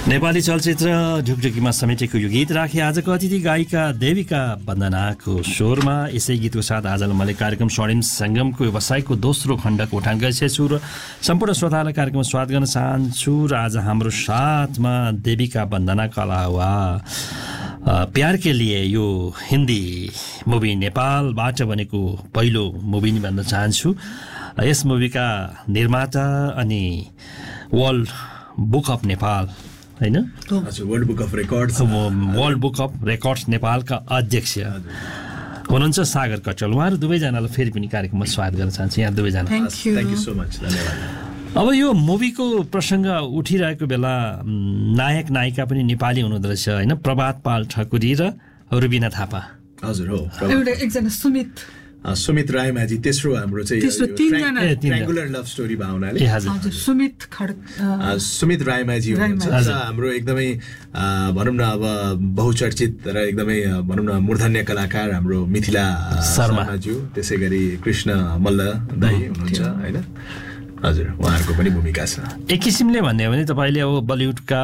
नेपाली चलचित्र ढुकढुकीमा समेटेको यो गीत राखे आजको अतिथि गायिका देविका वन्दनाको स्वरमा। यसै गीतको साथ आज मैले कार्यक्रम स्वर्णिम सङ्गमको व्यवसायको दोस्रो खण्डको उठान गरिसकेको छु र सम्पूर्ण श्रोतालाई कार्यक्रममा स्वागत गर्न चाहन्छु। र आज हाम्रो साथमा देविका वन्दनाका अलावा प्यार के लिए यो हिन्दी मुभी नेपालबाट बनेको पहिलो मुभी नि भन्न चाहन्छु। यस मुभीका निर्माता अनि वर्ल्ड बुक अफ नेपाल हैन, वर्ल्ड बुक अफ रेकर्ड्स नेपालका अध्यक्ष हुनुहुन्छ सागर कटवाल। उहाँहरू दुवैजनालाई फेरि पनि कार्यक्रममा स्वागत गर्न चाहन्छु। यहाँ दुवैजना थ्याङ्क यू सो मच, अब यो मुभीको प्रसङ्ग उठिरहेको बेला नायक नायिका पनि नेपाली हुनुहुँदो रहेछ होइन, प्रभात पाल ठकुरी र रुबिना थापा। हजुर हो, एउटा एकजना सुमित रायमाझी तेस्रो हाम्रो चाहिँ ट्रायंगुलर लभ स्टोरी भावनाले हजुर सुमित रायमाझी हुनुहुन्छ हाम्रो एकदमै भनौँ न अब बहुचर्चित र एकदमै भनौँ न मूर्धन्य कलाकार हाम्रो मिथिला शर्माज्यू, त्यसै गरी कृष्ण मल्ल दाई हुनुहुन्छ होइन। हजुर, उहाँहरूको पनि भूमिका छ। एक किसिमले भन्ने हो भने तपाईँले अब बलिउडका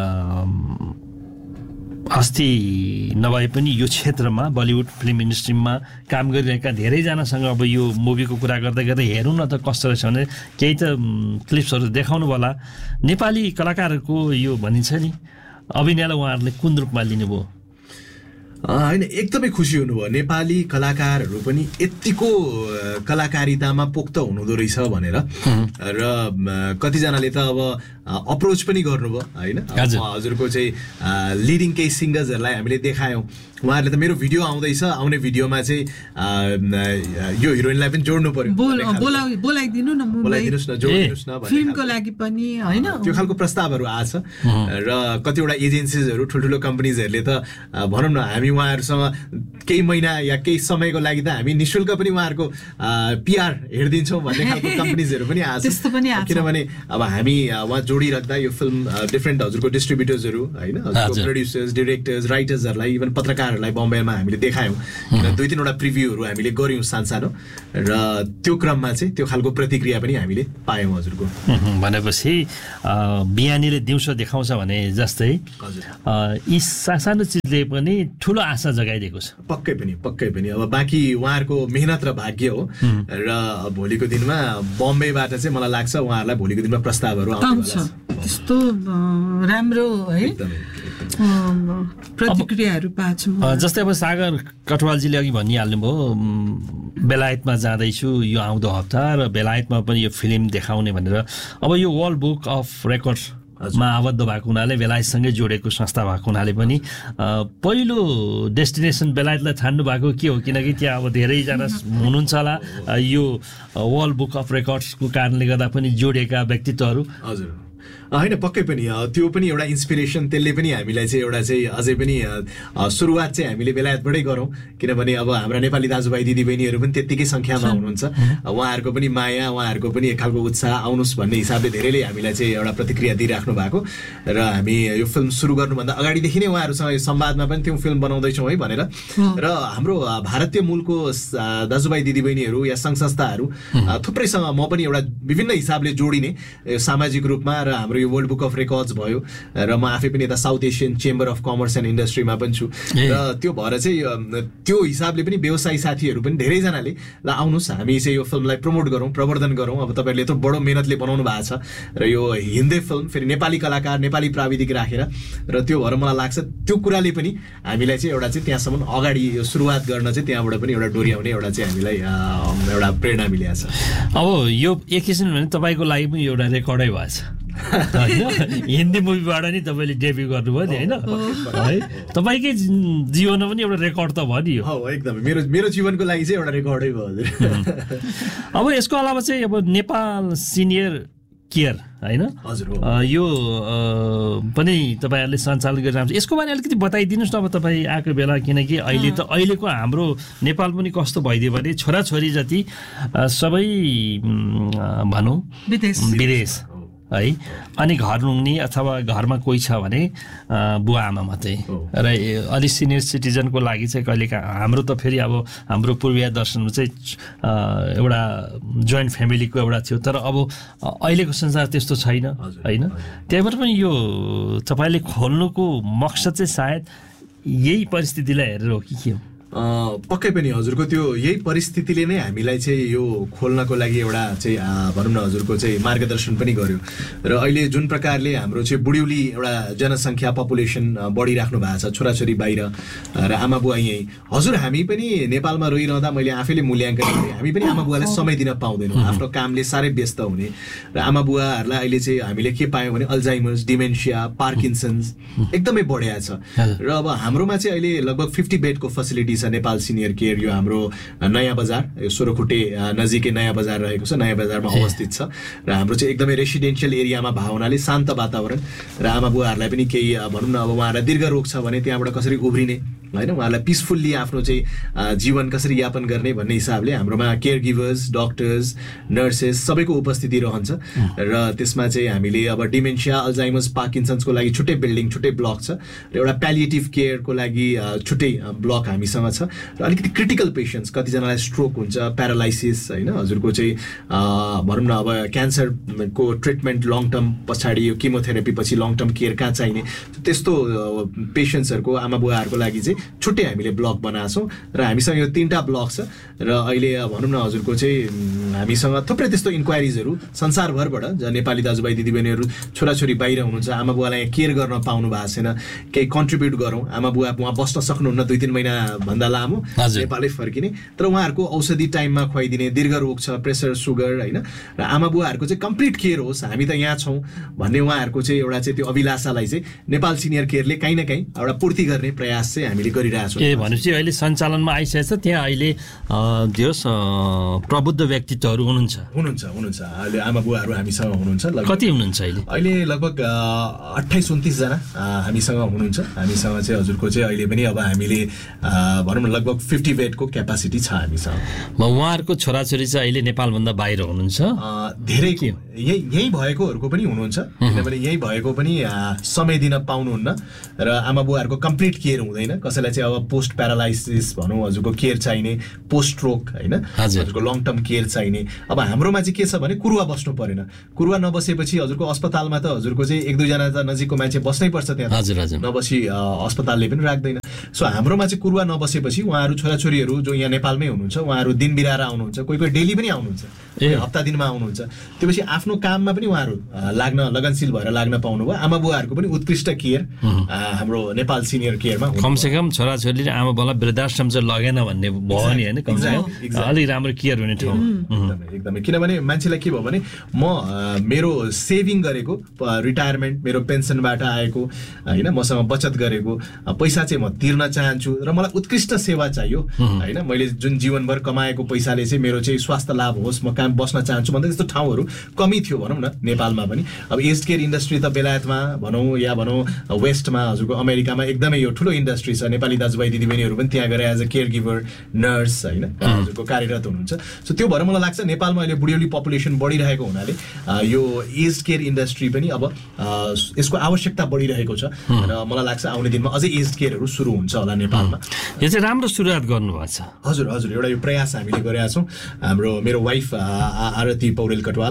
अस्ति नभए पनि यो क्षेत्रमा बलिउड फिल्म इन्डस्ट्रीमा काम गरिरहेका धेरैजनासँग अब यो मुभीको कुरा गर्दै गर्दै हेरौँ न त कस्तो रहेछ भने केही त क्लिप्सहरू देखाउनु होला। नेपाली कलाकारहरूको यो भनिन्छ नि अभिनयलाई उहाँहरूले कुन रूपमा लिनुभयो? होइन, एकदमै खुसी हुनुभयो। नेपाली कलाकारहरू पनि यत्तिको कलाकारितामा पोख्त हुनुहुँदो रहेछ भनेर र कतिजनाले त अब अप्रोच पनि गर्नुभयो होइन। हजुरको चाहिँ लिडिङ केही सिङ्गर्सहरूलाई हामीले देखायौँ, उहाँहरूले त मेरो भिडियो आउँदैछ, आउने भिडियोमा चाहिँ यो हिरोइनलाई पनि जोड्नु पर्यो, बोलाइदिनु न, बोलाइदिनुहोस् न, जोडिदिनुहोस् न फिल्मको लागि पनि होइन, त्यो खालको प्रस्तावहरू आछ। र कतिवटा एजेन्सिजहरू ठुल्ठुलो कम्पनीजहरूले त भनौँ न हामी उहाँहरूसँग केही महिना या केही समयको लागि त हामी निःशुल्क पनि उहाँहरूको पिआर हेरिदिन्छौँ भन्ने खालको कम्पनीजहरू पनि आछ। किनभने अब हामी उहाँ जोडिराख्दा यो फिल्म डिफ्रेन्ट हजुरको डिस्ट्रिब्युटर्सहरू होइन, हजुरको प्रड्युसर्स, डिरेक्टर्स, राइटर्सहरूलाई, इभन पत्रकारहरूलाई बम्बईमा हामीले देखायौँ। 2-3वटा प्रिभ्यूहरू हामीले गऱ्यौँ सानो र त्यो क्रममा चाहिँ त्यो खालको प्रतिक्रिया पनि हामीले पायौँ हजुरको। भनेपछि बिहानीले दिउँसो देखाउँछ भने जस्तै यी सानो चिजले पनि ठुलो आशा जगाइदिएको छ। पक्कै पनि अब बाँकी उहाँहरूको मेहनत र भाग्य हो। र भोलिको दिनमा बम्बईबाट चाहिँ मलाई लाग्छ उहाँहरूलाई भोलिको दिनमा प्रस्तावहरू आउँछ, त्यस्तो राम्रो है प्रतिक्रियाहरू पाछौँ। जस्तै अब सागर कटवालजीले अघि भनिहाल्नुभयो बेलायतमा जाँदैछु यो आउँदो हप्ता र बेलायतमा पनि यो फिल्म देखाउने भनेर। अब यो वर्ल्ड बुक अफ रेकर्ड्समा आबद्ध भएको हुनाले, बेलायतसँगै जोडेको संस्था भएको हुनाले पनि पहिलो डेस्टिनेसन बेलायतलाई छान्नु भएको के हो? किनकि त्यहाँ अब धेरैजना हुनुहुन्छ होला यो वर्ल्ड बुक अफ रेकर्ड्सको कारणले गर्दा पनि जोडिएका व्यक्तित्वहरू। हजुर होइन, पक्कै पनि त्यो पनि एउटा इन्सपिरेसन, त्यसले पनि हामीलाई चाहिँ एउटा चाहिँ अझै पनि सुरुवात चाहिँ हामीले बेलायतबाटै गरौँ। किनभने अब हाम्रा नेपाली दाजुभाइ दिदीबहिनीहरू पनि त्यत्तिकै सङ्ख्यामा हुनुहुन्छ, उहाँहरूको पनि माया, उहाँहरूको पनि एक खालको उत्साह आउनुहोस् भन्ने हिसाबले धेरैले हामीलाई चाहिँ एउटा प्रतिक्रिया दिइराख्नु भएको। र हामी यो फिल्म सुरु गर्नुभन्दा अगाडिदेखि नै उहाँहरूसँग यो संवादमा पनि त्यो फिल्म बनाउँदैछौँ है भनेर। र हाम्रो भारतीय मूलको दाजुभाइ दिदीबहिनीहरू या सङ्घ संस्थाहरू थुप्रैसँग म पनि एउटा विभिन्न हिसाबले जोडिने सामाजिक रूपमा, र हाम्रो यो वर्ल्ड बुक अफ रेकर्ड्स भयो र म आफै पनि यता south Asian chamber of commerce and इन्डस्ट्रीमा पनि छु। र त्यो भएर चाहिँ त्यो हिसाबले पनि व्यवसायी साथीहरू पनि धेरैजनाले ल आउनुहोस् हामी चाहिँ यो फिल्मलाई प्रमोट गरौँ, प्रवर्धन गरौँ। अब तपाईँहरूले यत्रो बडो मेहनतले बनाउनु भएको छ र यो हिन्दी फिल्म फेरि नेपाली कलाकार, नेपाली प्राविधिक राखेर, र त्यो भएर मलाई लाग्छ त्यो कुराले पनि हामीलाई चाहिँ एउटा चाहिँ त्यहाँसम्म अगाडि यो सुरुवात गर्न चाहिँ त्यहाँबाट पनि एउटा डोर्याउने एउटा चाहिँ हामीलाई एउटा प्रेरणा मिलेको छ। अब यो एक किसिमले भने तपाईँको लागि पनि एउटा रेकर्डै भएछ होइन, हिन्दी मुभीबाट नि तपाईँले डेब्यू गर्नुभयो नि होइन है, तपाईँकै जीवनमा पनि एउटा रेकर्ड त भयो नि यो। एकदमै मेरो जीवनको लागि चाहिँ एउटा रेकर्डै भयो हजुर। अब यसको अलावा चाहिँ अब नेपाल सिनियर केयर होइन, यो पनि तपाईँहरूले सञ्चालन गरिरहन्छ, यसको बारे अलिकति बताइदिनुहोस् न अब तपाईँ आएको बेला। किनकि अहिलेको हाम्रो नेपाल पनि कस्तो भइदियो भने छोराछोरी जति सबै भनौँ विदेश है अनि घर नुङ्नी अथवा घरमा कोही छ भने बुवा आमा मात्रै र अलि सिनियर सिटिजनको लागि चाहिँ कहिलेका हाम्रो त फेरि अब हाम्रो पूर्वीय दर्शनमा चाहिँ एउटा जोइन्ट फ्यामिलीको एउटा थियो तर अब अहिलेको संसार त्यस्तो छैन होइन त्यही भएर पनि यो तपाईँले खोल्नुको मकसद चाहिँ सायद यही परिस्थितिलाई हेरेर हो कि के हो पक्कै पनि हजुरको त्यो यही परिस्थितिले नै हामीलाई चाहिँ यो खोल्नको लागि एउटा चाहिँ भनौँ न हजुरको चाहिँ मार्गदर्शन पनि गर्यो र अहिले जुन प्रकारले हाम्रो चाहिँ बुढ्यौली एउटा जनसङ्ख्या पपुलेसन बढिराख्नु भएको छ छोराछोरी बाहिर र आमा बुवा यहीँ हजुर हामी पनि नेपालमा रहिरहँदा मैले आफैले मूल्याङ्कन गरेँ हामी पनि आमा बुवालाई समय दिन पाउँदैनौँ आफ्नो कामले साह्रै व्यस्त हुने र आमा बुवाहरूलाई अहिले चाहिँ हामीले के पायौँ भने अल्जाइमर्स डिमेन्सिया पार्किन्सन्स एकदमै बढिया छ र अब हाम्रोमा चाहिँ अहिले लगभग 50 बेडको फेसिलिटी छ नेपाल सिनियर केयर यो हाम्रो नयाँ बजार यो सोह्रखुट्टे नजिकै नयाँ बजार रहेको छ नयाँ बजारमा अवस्थित छ र हाम्रो चाहिँ एकदमै रेसिडेन्सियल एरियामा भएको हुनाले शान्त वातावरण र आमा बुवाहरूलाई पनि केही भनौँ न अब उहाँहरूलाई दीर्घ रोग छ भने त्यहाँबाट कसरी उभ्रिने होइन उहाँहरूलाई पिसफुल्ली आफ्नो चाहिँ जीवन कसरी यापन गर्ने भन्ने हिसाबले हाम्रोमा केयर गिभर्स डक्टर्स नर्सेस सबैको उपस्थिति रहन्छ र त्यसमा चाहिँ हामीले अब डिमेन्सिया अल्जाइमर्स पार्किन्सन्सको लागि छुट्टै बिल्डिङ छुट्टै ब्लक छ र एउटा प्यालिएटिभ केयरको लागि छुट्टै ब्लक हामीसँग छ र अलिकति क्रिटिकल पेसेन्ट्स कतिजनालाई स्ट्रोक हुन्छ प्यारालाइसिस होइन हजुरको चाहिँ भनौँ न अब क्यान्सरको ट्रिटमेन्ट लङ टर्म पछाडि यो किमोथेरापी पछि लङ टर्म केयर कहाँ चाहिने त्यस्तो पेसेन्ट्सहरूको आमा बुवाहरूको लागि चाहिँ छुट्टै हामीले ब्लक बनाएको छौँ र हामीसँग यो 3टा ब्लक छ र अहिले भनौँ न हजुरको चाहिँ हामीसँग थुप्रै त्यस्तो इन्क्वायरिजहरू संसारभरबाट नेपाली दाजुभाइ दिदीबहिनीहरू छोराछोरी बाहिर हुनुहुन्छ आमा बुवालाई केयर गर्न पाउनु भएको छैन केही कन्ट्रिब्युट गरौँ आमा बुवा उहाँ बस्न सक्नुहुन्न 2-3 महिना भन्दा लामो नेपालै फर्किने तर उहाँहरूको औषधि टाइममा खुवाइदिने दीर्घ रोग छ प्रेसर सुगर होइन र आमा बुवाहरूको चाहिँ कम्प्लिट केयर होस् हामी त यहाँ छौँ भन्ने उहाँहरूको चाहिँ एउटा चाहिँ त्यो अभिलाषालाई चाहिँ नेपाल सिनियर केयरले काहीँ न काहीँ एउटा पूर्ति गर्ने प्रयास चाहिँ हामीले गरिरहेछौँ भनेपछि अहिले सञ्चालनमा आइसकेको छ त्यहाँ अहिले प्रबुद्ध व्यक्तित्वहरू हुनुहुन्छ अहिले आमा बुवाहरू हामीसँग हुनुहुन्छ कति हुनुहुन्छ अहिले लगभग 28-29 जना हामीसँग हुनुहुन्छ हामीसँग चाहिँ हजुरको चाहिँ अहिले पनि अब हामीले भनौँ न लगभग 50 बेडको क्यापासिटी छ हामीसँग उहाँहरूको छोराछोरी चाहिँ अहिले नेपालभन्दा बाहिर हुनुहुन्छ धेरै के यही भएकोहरूको पनि हुनुहुन्छ किनभने यही भएको पनि समय दिन पाउनुहुन्न र आमा बुवाहरूको कम्प्लिट केयर हुँदैन कसैलाई चाहिँ अब पोस्ट प्यारालाइसिस भनौँ हजुरको केयर चाहिने पोस्ट स्ट्रोक होइन हजुरको लङ टर्म केयर चाहिने अब हाम्रोमा चाहिँ के छ भने कुरुवा बस्नु परेन कुरुवा नबसेपछि हजुरको अस्पतालमा त हजुरको चाहिँ 1-2 जना त नजिकको मान्छे बस्नै पर्छ त्यहाँ नबसी अस्पतालले पनि राख्दैन सो हाम्रोमा चाहिँ कुरुवा नबसेपछि उहाँहरू छोराछोरीहरू जो यहाँ नेपालमै हुनुहुन्छ उहाँहरू दिन बिराएर आउनुहुन्छ कोही डेली पनि आउनुहुन्छ हप्ता दिनमा आउनुहुन्छ त्यसपछि आफ्नो काममा पनि उहाँहरू लगनशील भएर लाग्न पाउनुभयो आमा बुवाहरूको पनि उत्कृष्ट केयर हाम्रो नेपाल सिनियर केयरमा कमसेकम छोराछोरीले आमा बुवालाई वृद्धाश्रम चाहिँ लगेन भन्ने भयो नि होइन कमसेकम अलिक राम्रो केयर हुने ठाउँ एकदमै किनभने मान्छेलाई के भयो भने म मेरो सेभिङ गरेको रिटायरमेन्ट मेरो पेन्सनबाट आएको होइन मसँग बचत गरेको पैसा चाहिँ म तिर्न चाहन्छु र मलाई उत्कृष्ट सेवा चाहियो होइन मैले जुन जीवनभर कमाएको पैसाले चाहिँ मेरो चाहिँ स्वास्थ्य लाभ होस् म काम बस्न चाहन्छु भन्दा त्यस्तो ठाउँहरू कमी थियो भनौँ न नेपालमा पनि अब एज केयर इन्डस्ट्री त बेलायतमा भनौँ या भनौँ वेस्टमा हजुरको अमेरिकामा एकदमै यो ठुलो इन्डस्ट्री छ नेपाली दाजुभाइ दिदीबहिनीहरू पनि त्यहाँ गएर as a care giver nurse होइन हजुरको कार्यरत हुनुहुन्छ सो त्यो भएर मलाई लाग्छ नेपालमा अहिले बुढ्यौली पपुलेसन बढिरहेको हुनाले यो एज केयर इन्डस्ट्री पनि अब यसको आवश्यकता बढिरहेको छ र मलाई लाग्छ आउने दिनमा अझै एज केयरहरू सुरु हुन्छ होला नेपालमा यो चाहिँ राम्रो सुरुवात गर्नुभएको छ हजुर एउटा यो प्रयास हामीले गरेका छौँ मेरो वाइफ आरती पौडेल कटवाल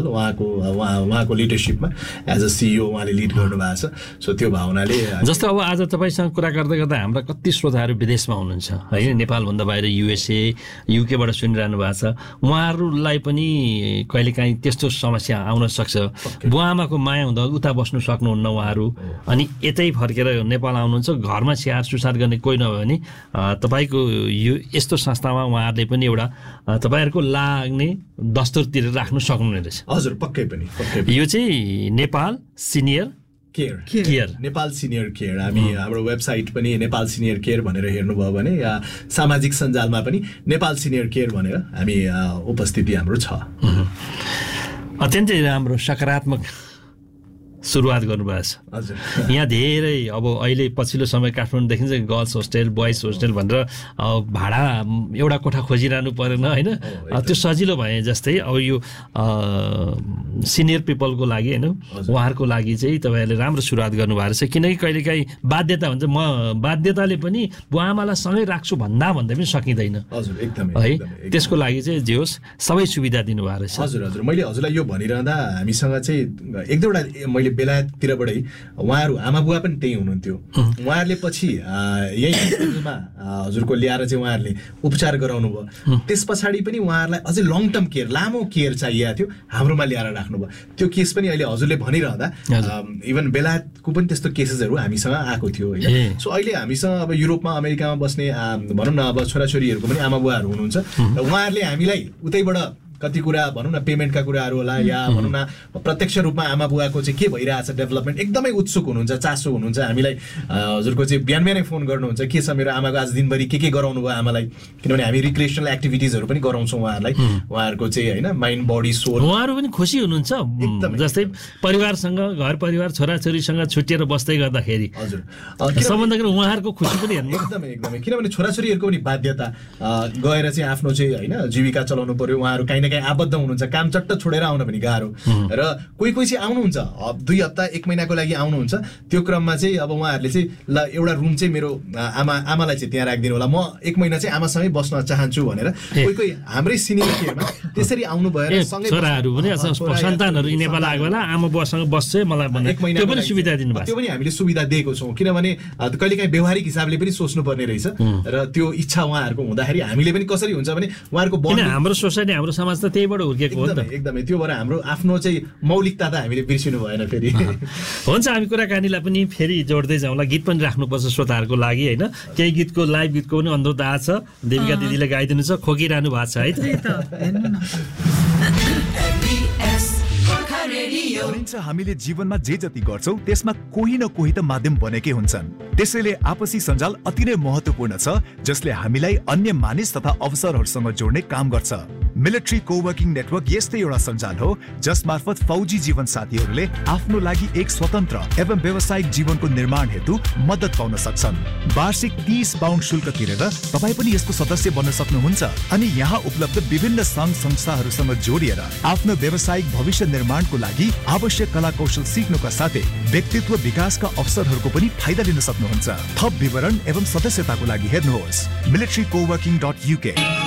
उहाँको लिडरसिपमा एज अ सिइओ उहाँले लिड गर्नुभएको छ सो त्यो भावनाले जस्तो अब आज तपाईँसँग कुरा गर्दै गर्दा हाम्रा कति श्रोताहरू विदेशमा हुनुहुन्छ होइन नेपालभन्दा बाहिर युएसए युकेबाट सुनिरहनु भएको छ उहाँहरूलाई पनि कहिलेकाहीँ त्यस्तो समस्या आउन सक्छ बुवा आमाको माया हुँदा उता बस्नु सक्नुहुन्न उहाँहरू अनि यतै फर्केर नेपाल आउनुहुन्छ घरमा स्याहार सुसार गर्ने कोही नभयो भने तपाईँको यो यस्तो संस्थामा उहाँहरूले पनि एउटा तपाईँहरूको लाग्ने दस्तुरतिर राख्नु सक्नुहुने रहेछ हजुर पक्कै पनि यो चाहिँ Nepal senior care Nepal senior care हाम्रो वेबसाइट पनि नेपाल सिनियर केयर भनेर हेर्नुभयो भने या सामाजिक सञ्जालमा पनि नेपाल सिनियर केयर भनेर हामी उपस्थिति हाम्रो छ अत्यन्तै राम्रो सकारात्मक सुरुवात गर्नुभएको छ। हजुर यहाँ धेरै अब अहिले पछिल्लो समय काठमाडौँ देखिन्छ गर्ल्स होस्टेल बोइज होस्टेल भनेर भाडा एउटा कोठा खोजिरहनु परेन होइन, त्यो सजिलो भए जस्तै अब यो सिनियर पिपलको लागि होइन उहाँहरूको लागि चाहिँ तपाईँहरूले राम्रो सुरुवात गर्नुभएको रहेछ। किनकि कहिलेकाहीँ बाध्यता हुन्छ, म बाध्यताले पनि बुवाआमालाई सँगै राख्छु भन्दा पनि सकिँदैन हजुर एकदमै है, त्यसको लागि चाहिँ जे होस् सबै सुविधा दिनुभएको रहेछ। हजुर हजुर मैले हजुरलाई यो भनिरहँदा हामीसँग चाहिँ एक दुईवटा मैले बेलायततिरबाटै उहाँहरू आमा बुवा पनि त्यही हुनुहुन्थ्यो, उहाँहरूले पछि यही हस्पिटलमा हजुरको ल्याएर चाहिँ उहाँहरूले उपचार गराउनु भयो, त्यस पछाडि पनि उहाँहरूलाई अझै लङ टर्म केयर लामो केयर चाहिएको थियो, हाम्रोमा ल्याएर राख्नुभयो। त्यो केस पनि अहिले हजुरले भनिरहँदा इभन बेलायतको पनि त्यस्तो केसेसहरू हामीसँग आएको थियो होइन। सो अहिले हामीसँग अब युरोपमा अमेरिकामा बस्ने भनौँ न अब छोराछोरीहरूको पनि आमा बुवाहरू हुनुहुन्छ र उहाँहरूले हामीलाई उतैबाट कति कुरा भनौँ न पेमेन्टका कुराहरू होला या भनौँ न प्रत्यक्ष रूपमा आमा बुवाको चाहिँ के भइरहेछ डेभलपमेन्ट एकदमै उत्सुक हुनुहुन्छ, चासो हुनुहुन्छ। हामीलाई हजुरको चाहिँ बिहान बिहानै फोन गर्नुहुन्छ के छ मेरो आमाको आज दिनभरि के गराउनु भयो आमालाई, किनभने हामी रिक्रिएसनल एक्टिभिटिजहरू पनि गराउँछौँ उहाँहरूलाई, उहाँहरूको चाहिँ होइन माइन्ड बडी सोल उहाँहरू पनि खुसी हुनुहुन्छ। जस्तै परिवारसँग घर परिवार छोराछोरीसँग छुट्टिएर बस्दै गर्दाखेरि हजुर सम्बन्ध उहाँहरूको खुसी पनि हेर्नु एकदमै एकदमै, किनभने छोराछोरीहरूको पनि बाध्यता गएर चाहिँ आफ्नो चाहिँ होइन जीविका चलाउनु पर्यो, उहाँहरू काहीँ न काहीँ आबद्ध हुनुहुन्छ, काम चट्ट छोडेर आउन पनि गाह्रो र कोही चाहिँ आउनुहुन्छ 2 हप्ता 1 महिनाको लागि आउनुहुन्छ, त्यो क्रममा चाहिँ अब उहाँहरूले चाहिँ ल एउटा रुम चाहिँ मेरो आमालाई चाहिँ त्यहाँ राखिदिनु होला, म 1 महिना चाहिँ आमासँगै बस्न चाहन्छु भनेर कोही हाम्रै सिनियरिटीमा त्यसरी आउनु भएर सँगै छोराहरू पनि सन्तानहरू नेपाल आएको बेला आमा बुवासँग बस्छ मलाई भन्ने त्यो पनि सुविधा दिनुभएको, त्यो पनि हामीले सुविधा दिएको छौँ, किनभने कहिलेकाहीँ व्यवहारिक हिसाबले पनि सोच्नु पर्ने रहेछ र त्यो इच्छा उहाँहरूको हुँदाखेरि हामीले पनि कसरी हुन्छ भने उहाँहरूको हाम्रो सोसाइटी हाम्रो समाज त त्यहीबाट हुर्केको हो नि त। एकदमै त्यो भएर हाम्रो आफ्नो चाहिँ मौलिकता त हामीले बिर्सिनु भएन फेरि। हुन्छ हामी कुराकानीलाई पनि फेरि जोड्दै जाउँला, गीत पनि राख्नुपर्छ श्रोताहरूको लागि होइन, केही गीतको लाइभ गीतको पनि अनुरोध आएको छ, देविका दिदीले गाइदिनु छ, खोकिरहनु भएको छ है त। हामीले जीवनमा जे जति गर्छौं त्यसमा कोही न कोही त माध्यम बनेकै हुन्छन्, त्यसैले आपसी सञ्जाल अति नै महत्त्वपूर्ण छ जसले हामीलाई अन्य मानिस तथा अवसरहरूसँग जोड्ने काम गर्छ। मिलिट्री कोवर्किङ नेटवर्क यस्तै एउटा सञ्जाल हो जसमार्फत फौजी जीवन साथीहरूले आफ्नो लागि एक स्वतन्त्र एवं व्यावसायिक जीवनको निर्माण हेतु मद्दत पाउन सक्छन्। वार्षिक 30 पाउन्ड शुल्क तिरेर तपाईँ पनि यसको सदस्य बन्न सक्नुहुन्छ अनि यहाँ उपलब्ध विभिन्न सङ्घ संस्थाहरूसँग जोडिएर आफ्नो व्यावसायिक भविष्य निर्माणको लागि आवश्यक कला कौशल सिक्नुका साथै व्यक्तित्व विकासका अवसरहरूको पनि फाइदा लिन सक्नुहुन्छ। थप विवरण एवं सदस्यताको लागि हेर्नुहोस् militarycoworking.uk।